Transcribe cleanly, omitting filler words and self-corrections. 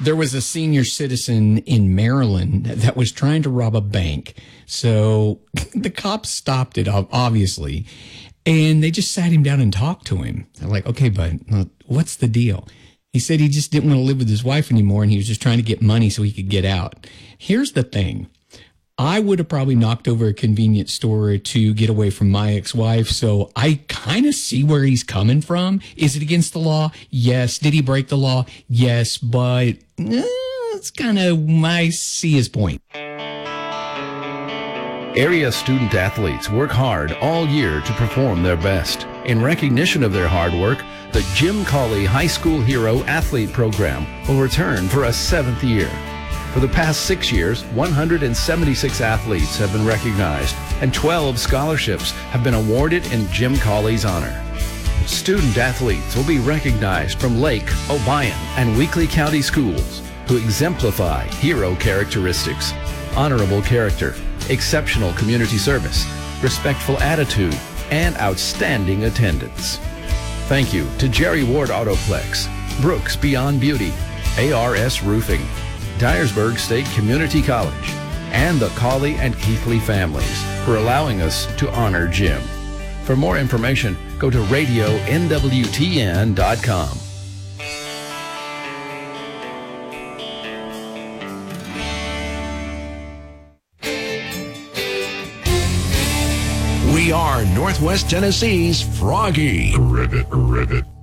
There was a senior citizen in Maryland that was trying to rob a bank. So the cops stopped it, obviously, and they just sat him down and talked to him. They're like, okay, bud, what's the deal? He said he just didn't want to live with his wife anymore, and he was just trying to get money so he could get out. Here's the thing. I would have probably knocked over a convenience store to get away from my ex-wife, so I kind of see where he's coming from. Is it against the law? Yes. Did he break the law? Yes, but it's kind of, I see his point. Area student athletes work hard all year to perform their best. In recognition of their hard work, the Jim Cawley High School Hero Athlete Program will return for a 7th year. For the past 6 years, 176 athletes have been recognized, and 12 scholarships have been awarded in Jim Cawley's honor. Student athletes will be recognized from Lake, Obion, and Weakley County schools who exemplify hero characteristics, honorable character, exceptional community service, respectful attitude, and outstanding attendance. Thank you to Jerry Ward Autoplex, Brooks Beyond Beauty, ARS Roofing, Dyersburg State Community College, and the Cawley and Keithley families for allowing us to honor Jim. For more information, go to radionwtn.com. We are Northwest Tennessee's Froggy. Rivet.